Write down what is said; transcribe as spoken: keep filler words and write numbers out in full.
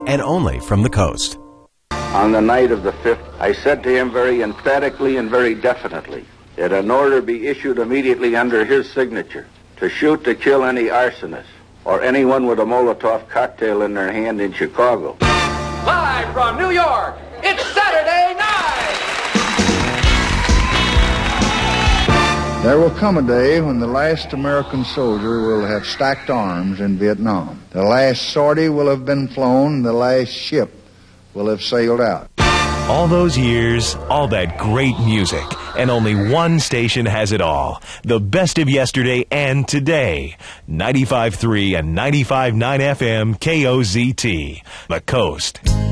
and only from the Coast. On the night of the fifth, I said to him very emphatically and very definitely that an order be issued immediately under his signature to shoot to kill any arsonist or anyone with a Molotov cocktail in their hand in Chicago. Live from New York, it's Saturday night! There will come a day when the last American soldier will have stacked arms in Vietnam. The last sortie will have been flown, the last ship will have sailed out. All those years, all that great music, and only one station has it all. The best of yesterday and today. ninety-five point three and ninety-five point nine F M K O Z T. The Coast.